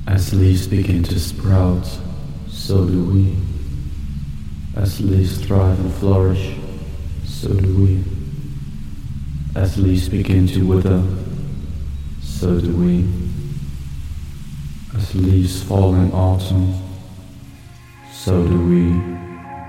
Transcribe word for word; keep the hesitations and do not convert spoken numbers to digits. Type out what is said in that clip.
As leaves begin to sprout, so do we. As leaves thrive and flourish, so do we. As leaves begin to wither, so do we. As leaves fall in autumn, so do we.